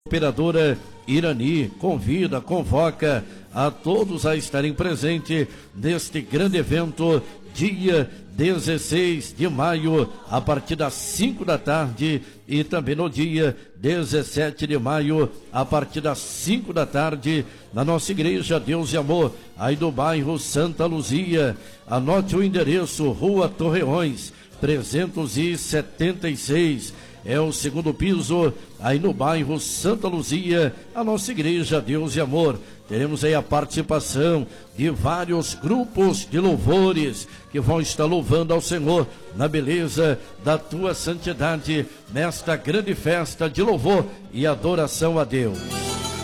Operadora Irani convoca a todos a estarem presentes neste grande evento, dia 16 de maio, a partir das 5 da tarde, e também no dia 17 de maio, a partir das 5 da tarde, na nossa igreja Deus e Amor, aí do bairro Santa Luzia. Anote o endereço: Rua Torreões, 376. É o segundo piso, aí no bairro Santa Luzia, a nossa igreja Deus e Amor. Teremos aí a participação de vários grupos de louvores que vão estar louvando ao Senhor na beleza da tua santidade, nesta grande festa de louvor e adoração a Deus.